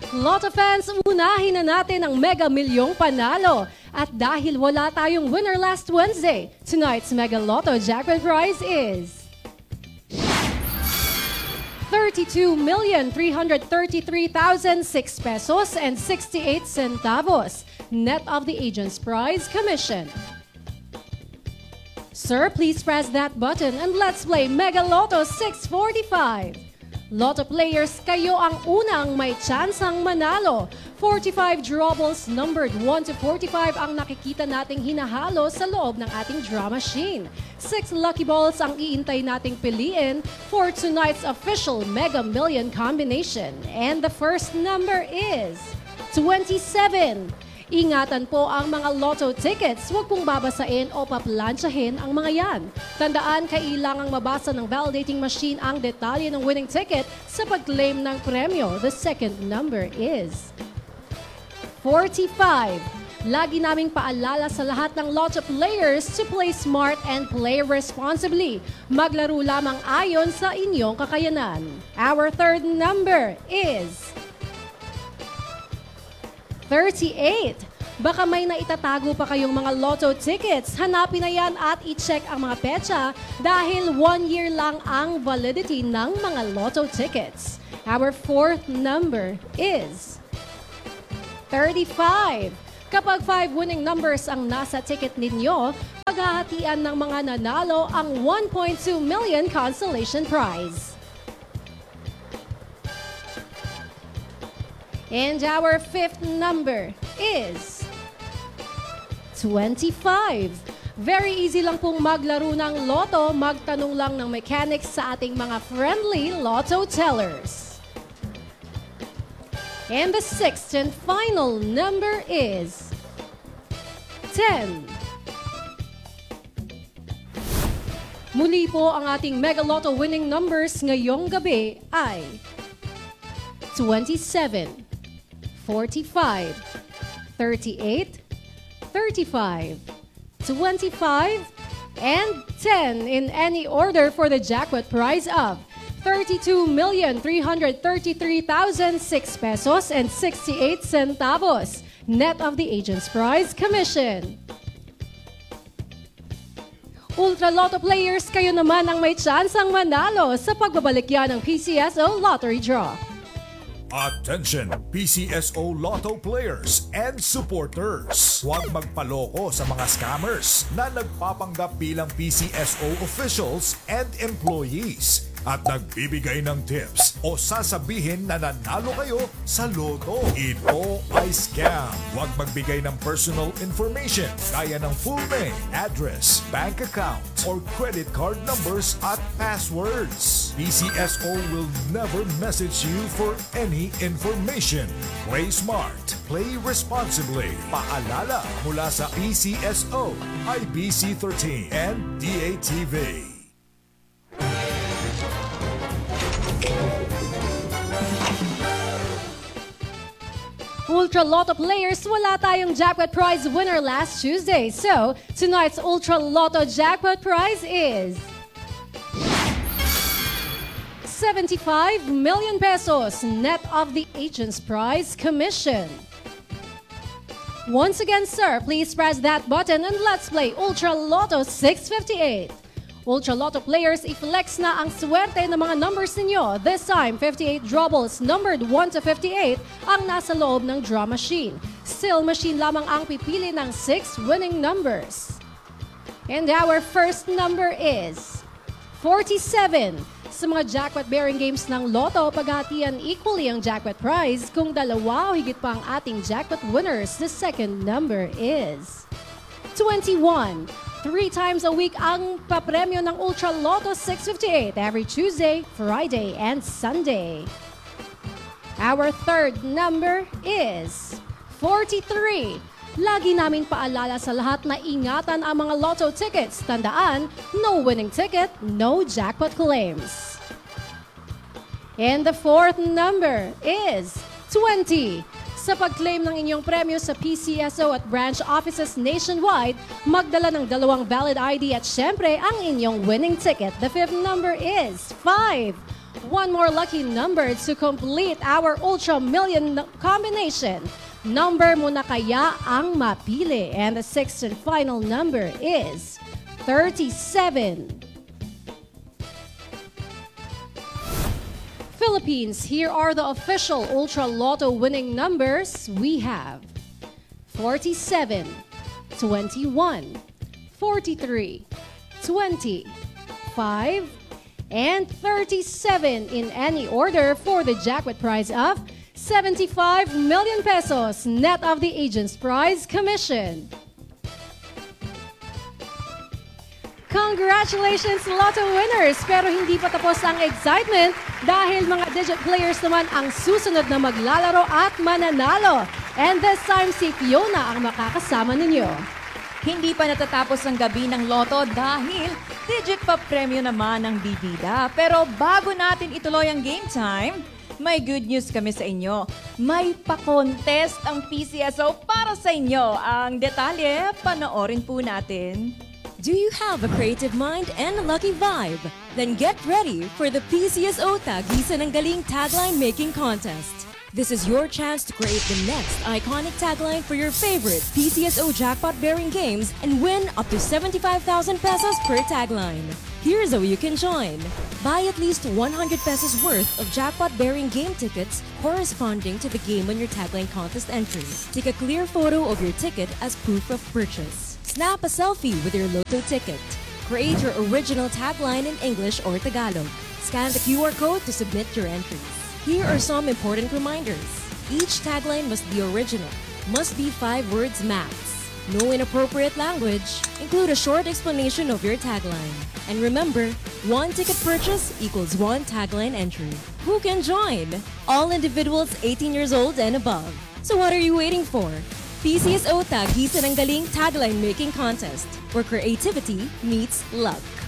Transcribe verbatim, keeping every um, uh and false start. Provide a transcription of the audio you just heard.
Lotto fans, unahin na natin ang Mega Milyong panalo. At dahil wala tayong winner last Wednesday, tonight's Mega Lotto jackpot prize is thirty-two million three hundred thirty-three thousand six pesos and sixty-eight centavos, net of the agent's prize commission. Sir, please press that button and let's play Mega Lotto six forty-five. Lotto players, kayo ang unang may tsansang manalo. forty-five drawables numbered one to forty-five ang nakikita nating hinahalo sa loob ng ating draw machine. Six lucky balls ang iintay nating piliin for tonight's official Mega Million combination. And the first number is twenty-seven. Ingatan po ang mga lotto tickets. Huwag pong babasain o paplansyahin ang mga yan. Tandaan, kailangang mabasa ng validating machine ang detalye ng winning ticket sa pag-claim ng premyo. The second number is forty-five. Lagi naming paalala sa lahat ng lotto players to play smart and play responsibly. Maglaro lamang ayon sa inyong kakayanan. Our third number is thirty-eight. Baka may naitatago pa kayong mga lotto tickets. Hanapin na yan at i-check ang mga petsa dahil one year lang ang validity ng mga lotto tickets. Our fourth number is thirty-five. Kapag five winning numbers ang nasa ticket ninyo, paghahatian ng mga nanalo ang one point two million consolation prize. And our fifth number is twenty-five. Very easy lang pong maglaro ng lotto. Magtanong lang ng mechanics sa ating mga friendly lotto tellers. And the sixth and final number is ten. Muli po ang ating Mega Lotto winning numbers ngayong gabi ay twenty-seven, forty-five, thirty-eight, thirty-five, twenty-five, and ten in any order for the jackpot prize of thirty-two million three hundred thirty-three thousand six pesos and sixty-eight centavos, net of the agent's prize commission. Ultra Lotto players, kayo naman ang may tsansang manalo sa pagbabalik yan ng P C S O Lottery Draw. Attention, P C S O Lotto players and supporters. Huwag magpaloko sa mga scammers na nagpapanggap bilang P C S O officials and employees at nagbibigay ng tips o sasabihin na nanalo kayo sa loto. Ito ay scam. Huwag magbigay ng personal information gaya ng full name, address, bank account, or credit card numbers at passwords. P C S O will never message you for any information. Play smart, play responsibly. Paalala mula sa P C S O, I B C thirteen, and D A T V. Ultra Lotto players, wala tayong jackpot prize winner last Tuesday. So, tonight's Ultra Lotto jackpot prize is seventy-five million pesos, net of the agent's prize commission. Once again, sir, please press that button and let's play Ultra Lotto six fifty-eight. Ultra Lotto players, i-flex na ang swerte ng mga numbers ninyo. This time, fifty-eight drawables numbered one to fifty-eight ang nasa loob ng draw machine. Still machine lamang ang pipili ng six winning numbers. And our first number is forty-seven. Sa mga jackpot-bearing games ng Lotto, paghatian equally ang jackpot prize. Kung dalawa o higit pa ang ating jackpot winners, the second number is twenty-one. Three times a week ang papremyo ng Ultra Lotto six fifty-eight every Tuesday, Friday, and Sunday. Our third number is forty-three. Lagi namin paalala sa lahat na ingatan ang mga lotto tickets. Tandaan, no winning ticket, no jackpot claims. And the fourth number is twenty. Sa pag-claim ng inyong premyo sa P C S O at branch offices nationwide, magdala ng dalawang valid I D at syempre ang inyong winning ticket. The fifth number is five. One more lucky number to complete our Ultra Million n- combination. Number mo na kaya ang mapili. And the sixth and final number is thirty-seven. Philippines, here are the official Ultra Lotto winning numbers. We have forty-seven, twenty-one, forty-three, twenty, five, and thirty-seven in any order for the jackpot prize of seventy-five million pesos net of the agent's prize commission. Congratulations, Lotto winners! Pero hindi pa tapos ang excitement dahil mga digit players naman ang susunod na maglalaro at mananalo. And this time, si Fiona ang makakasama ninyo. Hindi pa natatapos ang gabi ng Lotto dahil digit pa premyo naman ang bibida. Pero bago natin ituloy ang game time, may good news kami sa inyo. May pa-contest ang P C S O para sa inyo. Ang detalye, panoorin po natin. Do you have a creative mind and a lucky vibe? Then get ready for the P C S O Tagisan ng Galing Tagline Making Contest. This is your chance to create the next iconic tagline for your favorite P C S O jackpot-bearing games and win up to seventy-five thousand pesos per tagline. Here's how you can join. Buy at least one hundred pesos worth of jackpot-bearing game tickets corresponding to the game on your tagline contest entry. Take a clear photo of your ticket as proof of purchase. Snap a selfie with your Lotto ticket. Create your original tagline in English or Tagalog. Scan the Q R code to submit your entries. Here are some important reminders. Each tagline must be original. Must be five words max. No inappropriate language. Include a short explanation of your tagline. And remember, one ticket purchase equals one tagline entry. Who can join? All individuals eighteen years old and above. So what are you waiting for? P C S O Tagisan ng Galing Tagline Making Contest, where creativity meets luck.